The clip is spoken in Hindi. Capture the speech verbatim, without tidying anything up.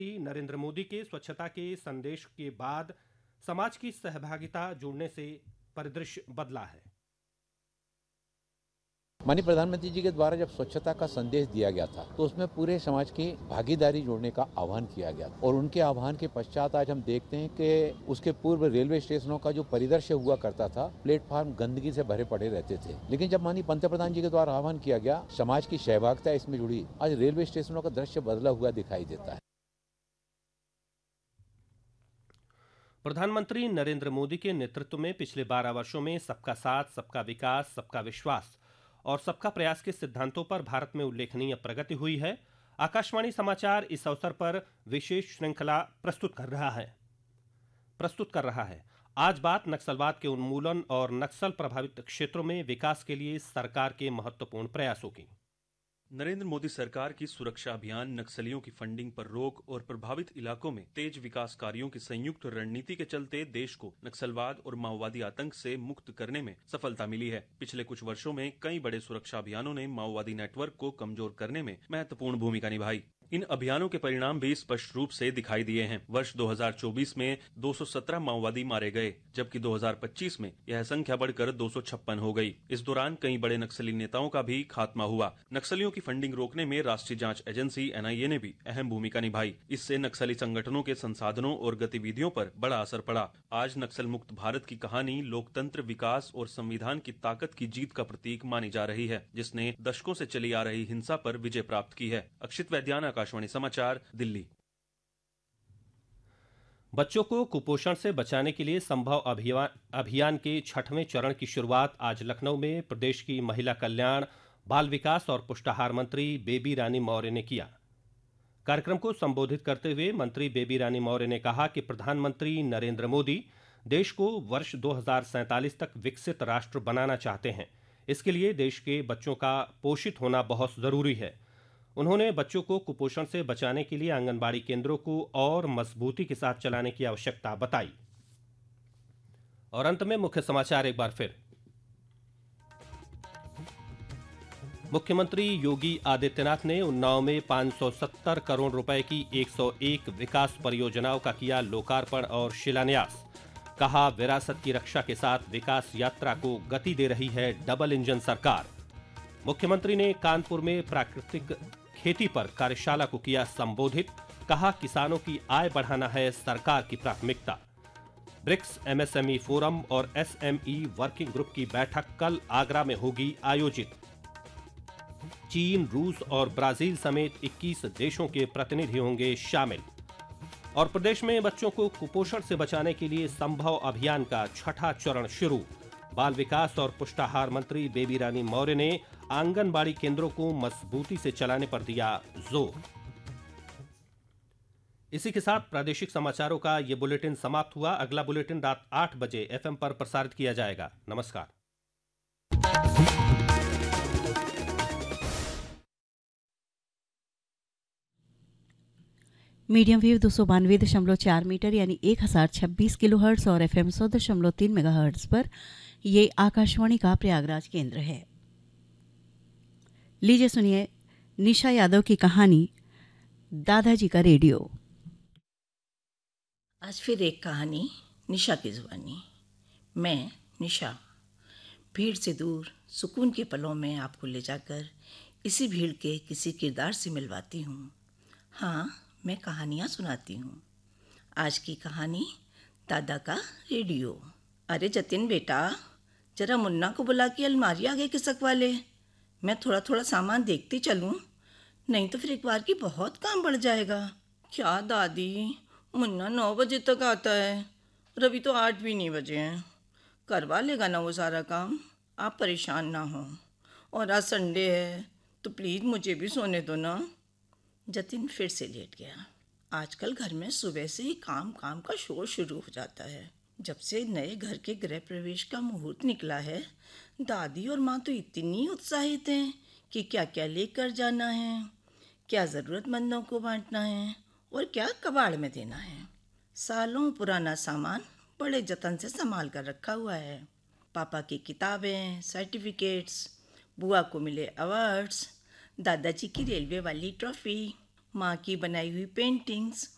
नरेंद्र मोदी के स्वच्छता के संदेश के बाद समाज की सहभागिता जुड़ने से परिदृश्य बदला है। माननीय प्रधानमंत्री जी के द्वारा जब स्वच्छता का संदेश दिया गया था तो उसमें पूरे समाज की भागीदारी जोड़ने का आह्वान किया गया और उनके आह्वान के पश्चात आज हम देखते हैं कि उसके पूर्व रेलवे स्टेशनों का जो परिदृश्य हुआ करता था, प्लेटफॉर्म गंदगी से भरे पड़े रहते थे, लेकिन जब माननीय पंतप्रधान जी के द्वारा आह्वान किया गया, समाज की सहभागिता इसमें जुड़ी, आज रेलवे स्टेशनों का दृश्य बदला हुआ दिखाई देता है। प्रधानमंत्री नरेंद्र मोदी के नेतृत्व में पिछले बारह वर्षों में सबका साथ, सबका विकास, सबका विश्वास और सबका प्रयास के सिद्धांतों पर भारत में उल्लेखनीय प्रगति हुई है। आकाशवाणी समाचार इस अवसर पर विशेष श्रृंखला प्रस्तुत कर रहा है प्रस्तुत कर रहा है आज बात नक्सलवाद के उन्मूलन और नक्सल प्रभावित क्षेत्रों में विकास के लिए सरकार के महत्वपूर्ण प्रयासों की। नरेंद्र मोदी सरकार की सुरक्षा अभियान, नक्सलियों की फंडिंग पर रोक और प्रभावित इलाकों में तेज विकास कार्यों की संयुक्त रणनीति के चलते देश को नक्सलवाद और माओवादी आतंक से मुक्त करने में सफलता मिली है। पिछले कुछ वर्षों में कई बड़े सुरक्षा अभियानों ने माओवादी नेटवर्क को कमजोर करने में महत्वपूर्ण भूमिका निभाई। इन अभियानों के परिणाम भी स्पष्ट रूप से दिखाई दिए हैं। वर्ष दो हज़ार चौबीस में दो सौ सत्रह माओवादी मारे गए, जबकि दो हज़ार पच्चीस में यह संख्या बढ़कर दो सौ छप्पन हो गई। इस दौरान कई बड़े नक्सली नेताओं का भी खात्मा हुआ। नक्सलियों की फंडिंग रोकने में राष्ट्रीय जांच एजेंसी एन आई ए ने भी अहम भूमिका निभाई। इससे नक्सली संगठनों के संसाधनों और गतिविधियों पर बड़ा असर पड़ा। आज नक्सल मुक्त भारत की कहानी लोकतंत्र, विकास और संविधान की ताकत की जीत का प्रतीक मानी जा रही है, जिसने दशकों से चली आ रही हिंसा पर विजय प्राप्त की है। अक्षित वैद्यान, आकाशवाणी समाचार, दिल्ली। बच्चों को कुपोषण से बचाने के लिए संभव अभियान अभियान के छठवें चरण की शुरुआत आज लखनऊ में प्रदेश की महिला कल्याण, बाल विकास और पुष्टाहार मंत्री बेबी रानी मौर्य ने किया। कार्यक्रम को संबोधित करते हुए मंत्री बेबी रानी मौर्य ने कहा कि प्रधानमंत्री नरेंद्र मोदी देश को वर्ष दो हज़ार सैंतालीस तक विकसित राष्ट्र बनाना चाहते हैं। इसके लिए देश के बच्चों का पोषित होना बहुत जरूरी है। उन्होंने बच्चों को कुपोषण से बचाने के लिए आंगनबाड़ी केंद्रों को और मजबूती के साथ चलाने की आवश्यकता बताई। और अंत में मुख्य समाचार एक बार फिर। मुख्यमंत्री योगी आदित्यनाथ ने उन्नाव में पाँच सौ सत्तर करोड़ रुपए की एक सौ एक विकास परियोजनाओं का किया लोकार्पण और शिलान्यास। कहा, विरासत की रक्षा के साथ विकास यात्रा को गति दे रही है डबल इंजन सरकार। मुख्यमंत्री ने कानपुर में प्राकृतिक खेती पर कार्यशाला को किया संबोधित। कहा, किसानों की आय बढ़ाना है सरकार की प्राथमिकता। BRICS M S M E forum और S M E working group की बैठक कल आगरा में होगी आयोजित। चीन, रूस और ब्राजील समेत इक्कीस देशों के प्रतिनिधि होंगे शामिल। और प्रदेश में बच्चों को कुपोषण से बचाने के लिए संभव अभियान का छठा चरण शुरू। बाल विकास और पुष्टाहार मंत्री बेबी रानी मौर्य ने आंगनबाड़ी केंद्रों को मजबूती से चलाने पर दिया जोर। इसी के साथ प्रादेशिक समाचारों का ये बुलेटिन समाप्त हुआ। अगला बुलेटिन रात आठ बजे एफ एम पर प्रसारित किया जाएगा। नमस्कार। मीडियम वेव दो सौ बानवे दशमलव चार मीटर यानी एक हजार छब्बीस किलो हर्ट्स और एफ एम सौ दशमलव तीन मेगा हर्ट्स पर ये आकाशवाणी का प्रयागराज केंद्र है। लीजिए सुनिए निशा यादव की कहानी दादाजी का रेडियो। आज फिर एक कहानी निशा की जुबानी। मैं निशा भीड़ से दूर सुकून के पलों में आपको ले जाकर इसी भीड़ के किसी किरदार से मिलवाती हूँ। हाँ, मैं कहानियाँ सुनाती हूँ। आज की कहानी दादा का रेडियो। अरे जतिन बेटा, जरा मुन्ना को बुला के अलमारी आगे खिसक वाले। मैं थोड़ा थोड़ा सामान देखती चलूँ, नहीं तो फिर एक बार की बहुत काम बढ़ जाएगा। क्या दादी, मुन्ना नौ बजे तक आता है और अभी तो आठ भी नहीं बजे हैं। करवा लेगा ना वो सारा काम, आप परेशान ना हो। और आज संडे है तो प्लीज़ मुझे भी सोने दो ना। जतिन फिर से लेट गया। आजकल घर में सुबह से ही काम काम का शोर शुरू हो जाता है। जब से नए घर के गृह प्रवेश का मुहूर्त निकला है, दादी और माँ तो इतनी उत्साहित हैं कि क्या क्या लेकर जाना है, क्या ज़रूरतमंदों को बांटना है और क्या कबाड़ में देना है। सालों पुराना सामान बड़े जतन से संभाल कर रखा हुआ है। पापा की किताबें, सर्टिफिकेट्स, बुआ को मिले अवार्ड्स, दादाजी की रेलवे वाली ट्रॉफी, माँ की बनाई हुई पेंटिंग्स